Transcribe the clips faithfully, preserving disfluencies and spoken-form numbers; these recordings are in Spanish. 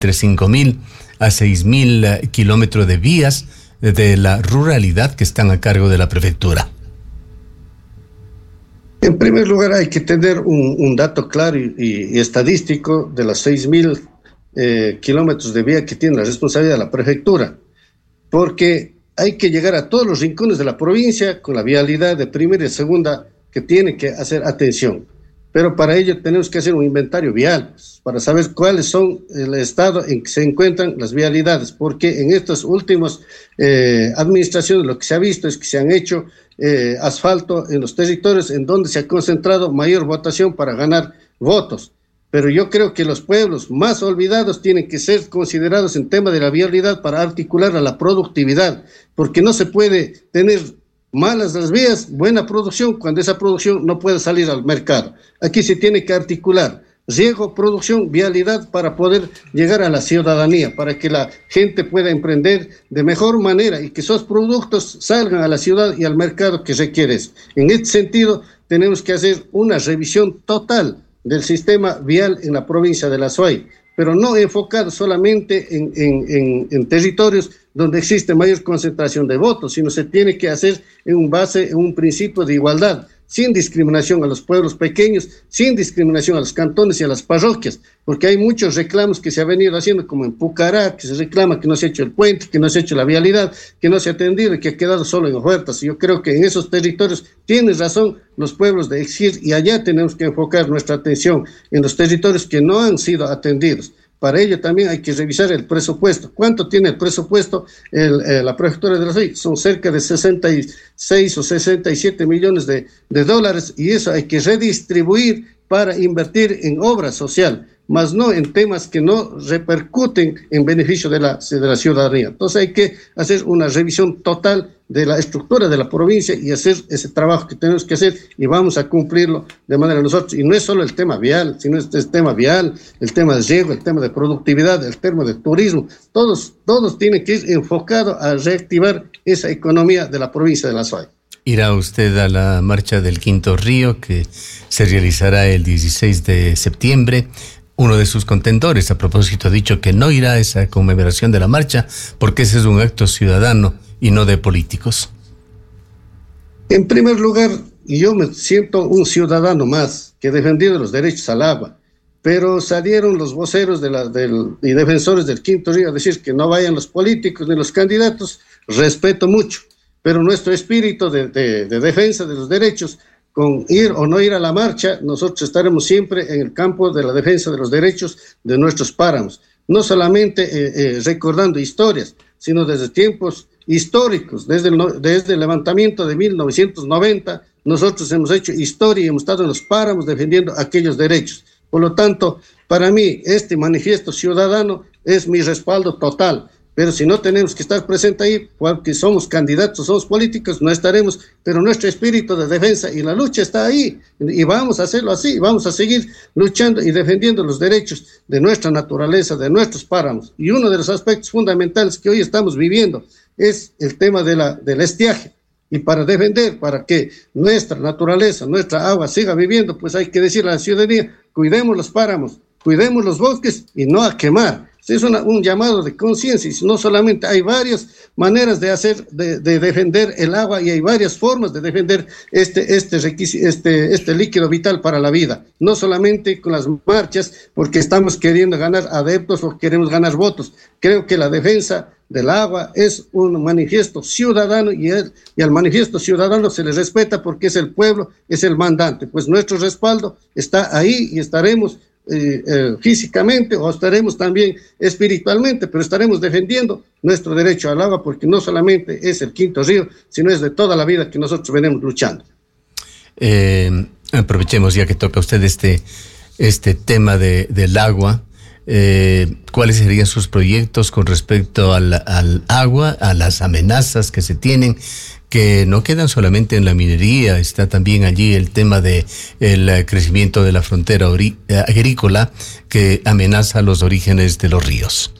entre cinco mil a seis mil uh, kilómetros de vías de la ruralidad que están a cargo de la prefectura. En primer lugar, hay que tener un, un dato claro y, y, y estadístico de los seis mil eh, kilómetros de vía que tiene la responsabilidad de la prefectura, porque hay que llegar a todos los rincones de la provincia con la vialidad de primera y segunda que tiene que hacer atención. Pero para ello tenemos que hacer un inventario vial, para saber cuáles son el estado en que se encuentran las vialidades, porque en estas últimas eh, administraciones lo que se ha visto es que se han hecho eh, asfalto en los territorios en donde se ha concentrado mayor votación para ganar votos. Pero yo creo que los pueblos más olvidados tienen que ser considerados en tema de la vialidad para articular a la productividad, porque no se puede tener malas las vías, buena producción, cuando esa producción no puede salir al mercado. Aquí se tiene que articular riego, producción, vialidad para poder llegar a la ciudadanía, para que la gente pueda emprender de mejor manera y que esos productos salgan a la ciudad y al mercado que requiere eso. En este sentido, tenemos que hacer una revisión total del sistema vial en la provincia de La Suay, pero no enfocado solamente en, en, en, en territorios donde existe mayor concentración de votos, sino se tiene que hacer en un base, en un principio de igualdad, sin discriminación a los pueblos pequeños, sin discriminación a los cantones y a las parroquias, porque hay muchos reclamos que se han venido haciendo, como en Pucará, que se reclama que no se ha hecho el puente, que no se ha hecho la vialidad, que no se ha atendido y que ha quedado solo en ofertas. Y yo creo que en esos territorios tienen razón los pueblos de exigir, y allá tenemos que enfocar nuestra atención en los territorios que no han sido atendidos. Para ello también hay que revisar el presupuesto. ¿Cuánto tiene el presupuesto el, eh, la prefectura de La Suay? Son cerca de sesenta y seis o sesenta y siete millones de, de dólares, y eso hay que redistribuir para invertir en obra social, más no en temas que no repercuten en beneficio de la, de la ciudadanía. Entonces hay que hacer una revisión total de la estructura de la provincia y hacer ese trabajo que tenemos que hacer, y vamos a cumplirlo de manera nosotros. Y no es solo el tema vial, sino es el tema vial, el tema de riego, el tema de productividad, el tema de turismo. Todos, todos tienen que ir enfocados a reactivar esa economía de la provincia de La Suay. ¿Irá usted a la marcha del Quinto Río, que se realizará el dieciséis de septiembre? Uno de sus contendores, a propósito, ha dicho que no irá a esa conmemoración de la marcha porque ese es un acto ciudadano y no de políticos. En primer lugar, yo me siento un ciudadano más que ha defendido los derechos al agua, pero salieron los voceros de la, del, y defensores del Quinto Río a decir que no vayan los políticos ni los candidatos. Respeto mucho, pero nuestro espíritu de, de, de defensa de los derechos, con ir o no ir a la marcha, nosotros estaremos siempre en el campo de la defensa de los derechos de nuestros páramos, no solamente eh, eh, recordando historias, sino desde tiempos históricos, desde el, desde el levantamiento de mil novecientos noventa, nosotros hemos hecho historia y hemos estado en los páramos defendiendo aquellos derechos. Por lo tanto, para mí, este manifiesto ciudadano es mi respaldo total. Pero si no tenemos que estar presentes ahí, porque somos candidatos, somos políticos, no estaremos, pero nuestro espíritu de defensa y la lucha está ahí, y vamos a hacerlo así, vamos a seguir luchando y defendiendo los derechos de nuestra naturaleza, de nuestros páramos. Y uno de los aspectos fundamentales que hoy estamos viviendo es el tema de la, del estiaje. Y para defender, para que nuestra naturaleza, nuestra agua siga viviendo, pues hay que decirle a la ciudadanía, cuidemos los páramos, cuidemos los bosques y no a quemar. Es una, un llamado de conciencia, y no solamente hay varias maneras de hacer, de, de defender el agua, y hay varias formas de defender este, este, este, este líquido vital para la vida, no solamente con las marchas, porque estamos queriendo ganar adeptos o queremos ganar votos. Creo que la defensa del agua es un manifiesto ciudadano, y, el, y al manifiesto ciudadano se le respeta porque es el pueblo, es el mandante. Pues nuestro respaldo está ahí y estaremos Eh, eh, físicamente, o estaremos también espiritualmente, pero estaremos defendiendo nuestro derecho al agua, porque no solamente es el Quinto Río, sino es de toda la vida que nosotros venimos luchando. Eh, aprovechemos ya que toca usted este, este tema de, del agua. Eh, ¿Cuáles serían sus proyectos con respecto al, al agua, a las amenazas que se tienen, que no quedan solamente en la minería? Está también allí el tema de el crecimiento de la frontera ori- agrícola que amenaza los orígenes de los ríos.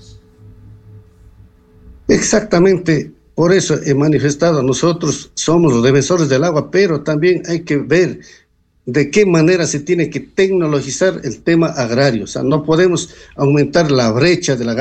Exactamente, por eso he manifestado, nosotros somos los defensores del agua, pero también hay que ver de qué manera se tiene que tecnologizar el tema agrario. O sea, no podemos aumentar la brecha de la